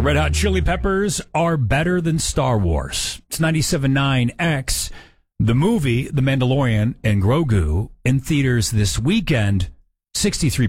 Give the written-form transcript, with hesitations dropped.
Red Hot Chili Peppers are better than Star Wars. It's 97.9 X. The movie, The Mandalorian and Grogu, in theaters this weekend, 63%